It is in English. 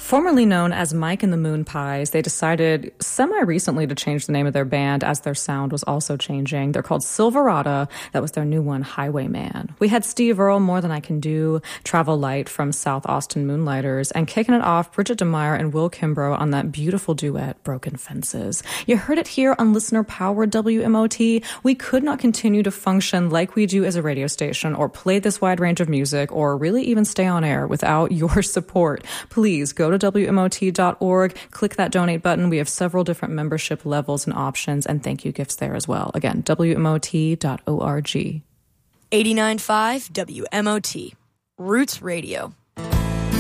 Formerly known as Mike and the Moon Pies, they decided semi-recently to change the name of their band as their sound was also changing. They're called Silverado. That was their new one, Highwayman. We had Steve Earle, More Than I Can Do, Travel Light from South Austin Moonlighters, and kicking it off, Bridget DeMeyer and Will Kimbrough on that beautiful duet, Broken Fences. You heard it here on listener-powered WMOT. We could not continue to function like we do as a radio station or play this wide range of music or really even stay on air without your support. Please go to WMOT.org, click that donate button. We have several different membership levels and options and thank you gifts there as well. Again, WMOT.org. 89.5 WMOT. Roots Radio.